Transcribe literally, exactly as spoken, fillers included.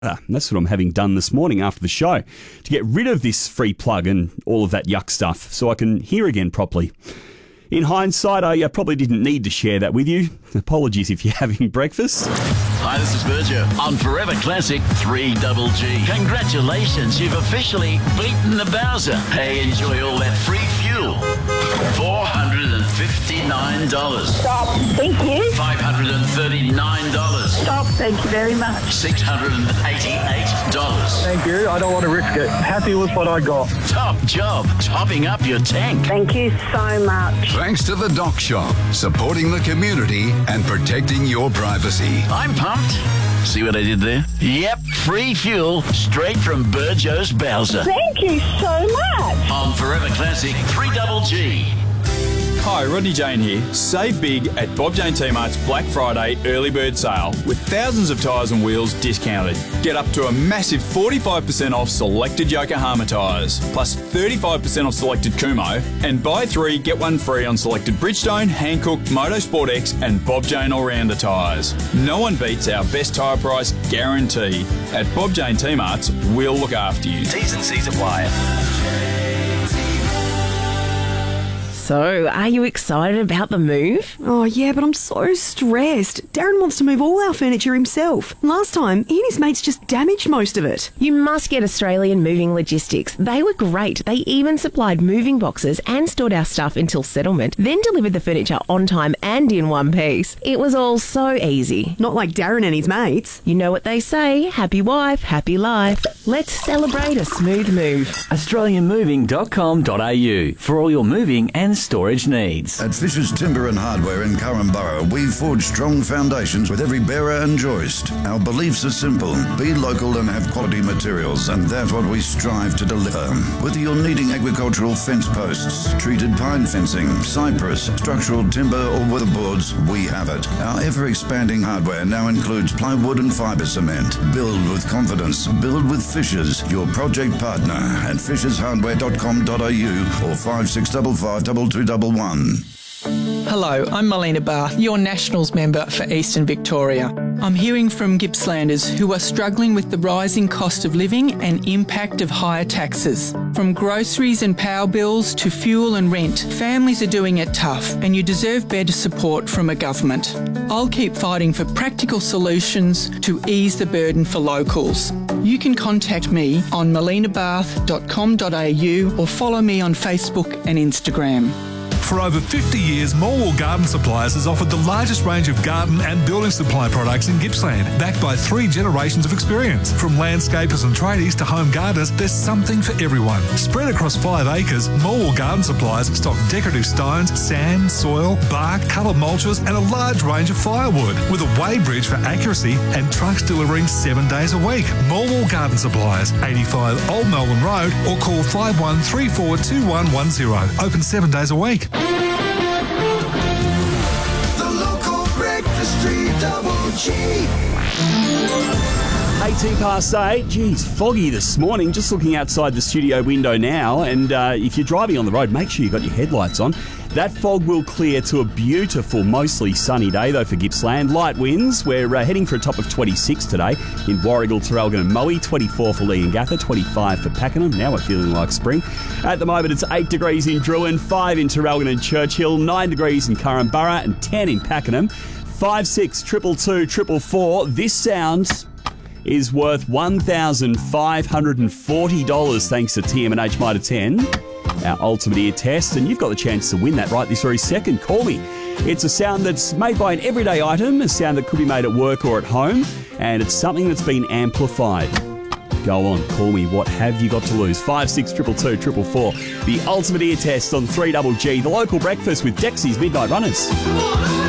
Ah, that's what I'm having done this morning after the show to get rid of this free plug and all of that yuck stuff so I can hear again properly. In hindsight, I uh, probably didn't need to share that with you. Apologies if you're having breakfast. Hi, this is Virgil on Forever Classic three double G. Congratulations, you've officially beaten the Bowser. Hey, enjoy all that free fuel. four hundred fifty-nine dollars. Stop. Thank you. five hundred thirty-nine dollars. Stop. Thank you very much. six hundred eighty-eight dollars. Thank you. I don't want to risk it. Happy with what I got. Top job, topping up your tank. Thank you so much. Thanks to the Dock Shop, supporting the community and protecting your privacy. I'm pumped. See what I did there? Yep, free fuel straight from Burjo's Bowser. Thank you so much. On Forever Classic three double G. Hi, Rodney Jane here. Save big at Bob Jane T-Mart's Black Friday early bird sale with thousands of tyres and wheels discounted. Get up to a massive forty-five percent off selected Yokohama tyres, plus thirty-five percent off selected Kumho, and buy three, get one free on selected Bridgestone, Hankook, Motorsport X and Bob Jane All-Rounder tyres. No one beats our best tyre price guarantee. At Bob Jane T-Mart's, we'll look after you. T's and C's apply. So, are you excited about the move? Oh, yeah, but I'm so stressed. Darren wants to move all our furniture himself. Last time, he and his mates just damaged most of it. You must get Australian Moving Logistics. They were great. They even supplied moving boxes and stored our stuff until settlement, then delivered the furniture on time and in one piece. It was all so easy. Not like Darren and his mates. You know what they say, happy wife, happy life. Let's celebrate a smooth move. australian moving dot com dot a u for all your moving and storage needs. At Fisher's Timber and Hardware in Curramborough, we forge strong foundations with every bearer and joist. Our beliefs are simple. Be local and have quality materials, and that's what we strive to deliver. Whether you're needing agricultural fence posts, treated pine fencing, cypress, structural timber or weatherboards, we have it. Our ever-expanding hardware now includes plywood and fibre cement. Build with confidence. Build with Fishers, your project partner at fishers hardware dot com dot a u or five six five five two two one one. Hello, I'm Melina Barth, your Nationals member for Eastern Victoria. I'm hearing from Gippslanders who are struggling with the rising cost of living and impact of higher taxes. From groceries and power bills to fuel and rent, families are doing it tough and you deserve better support from a government. I'll keep fighting for practical solutions to ease the burden for locals. You can contact me on melina barth dot com dot a u or follow me on Facebook and Instagram. For over fifty years, Morwell Garden Supplies has offered the largest range of garden and building supply products in Gippsland, backed by three generations of experience. From landscapers and tradies to home gardeners, there's something for everyone. Spread across five acres, Morwell Garden Supplies stock decorative stones, sand, soil, bark, coloured mulches and a large range of firewood, with a weighbridge for accuracy and trucks delivering seven days a week. Morwell Garden Supplies, eighty-five Old Melbourne Road, or call five one three four two one one zero. Open seven days a week. The local breakfast three double G. eighteen past eight. Geez, foggy this morning. Just looking outside the studio window now, and uh, if you're driving on the road, make sure you've got your headlights on. That fog will clear to a beautiful, mostly sunny day, though, for Gippsland. Light winds. We're uh, heading for a top of twenty-six today in Warragul, Traralgon and Moe, twenty-four for Leongatha, twenty-five for Pakenham. Now we're feeling like spring. At the moment, it's eight degrees in Druin, five in Traralgon and Churchill, nine degrees in Curramborough and ten in Pakenham. five six two two two four four. This sound is worth one thousand five hundred forty dollars thanks to T M and H Mitre ten. Our ultimate ear test, and you've got the chance to win that right this very second. Call me. It's a sound that's made by an everyday item, a sound that could be made at work or at home, and it's something that's been amplified. Go on, call me. What have you got to lose? five six two two two four four. The ultimate ear test on three double G, the local breakfast with Dexy's Midnight Runners.